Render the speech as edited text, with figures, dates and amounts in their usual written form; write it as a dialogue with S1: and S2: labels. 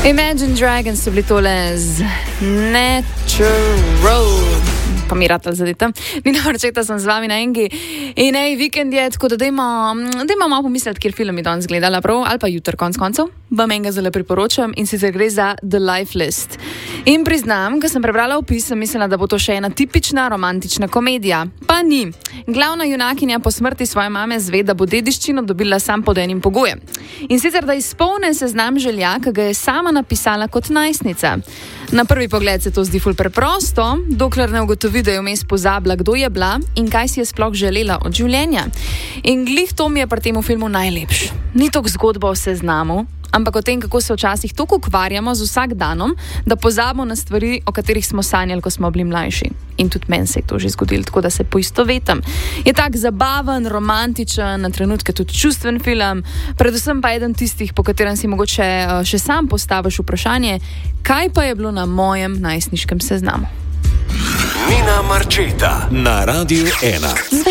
S1: Imagine Dragons so bili tole z Natural. Pa mi rad zadeta. Nina Marčeta sem z vami na Engi. In vikend je, tako da dajmo malo pomisliti, kjer film je danes gledala prav, ali pa jutr konc koncev. Vam enega zelo priporočam in sicer gre za The Life List. In priznam, ko sem prebrala opis, sem mislila, da bo to še ena tipična romantična komedija. Pa ni. Glavna junakinja po smrti svoje mame zve, da bo dediščino dobila sam pod enim pogojem. In sicer, da izpolne seznam želja, ki ga je sama napisala kot najstnica. Na prvi pogled se to zdi ful preprosto, dokler ne ugotovi, da je vmes pozabila, kdo je bila in kaj si je sploh želela od življenja. In glih to mi je pri tem filmu najlepš. Ni toliko zgodba o seznamu, ampak o tem, kako se včasih toliko ukvarjamo z vsak danom, da pozabimo na stvari, o katerih smo sanjali, ko smo bili mlajši. In tudi meni se je to že zgodilo, tako da se poistovetim. Je tak zabaven, romantičen, na trenutke tudi čustven film, predvsem pa eden tistih, po katerem si mogoče še sam postaviš vprašanje, kaj pa je bilo na mojem najstniškem seznamu.
S2: Nina Marčeta na Radiu 1.